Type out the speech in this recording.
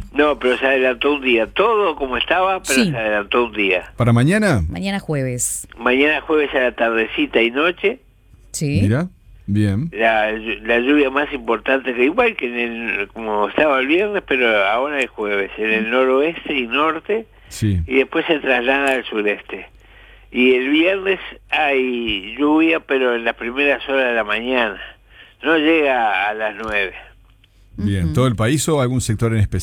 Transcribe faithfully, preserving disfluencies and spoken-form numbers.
No, pero se adelantó un día. Todo como estaba, pero Sí. se adelantó un día. ¿Para mañana? Mañana jueves. Mañana jueves a la tardecita y noche, Sí. Mira, bien. la, la lluvia más importante, que igual que en el, como estaba el viernes, pero ahora es jueves, en el noroeste y norte, Sí. y después se traslada al sureste. Y el viernes hay lluvia, pero en las primeras horas de la mañana. No llega a las nueve. Bien. Ujú. ¿Todo el país o algún sector en especial?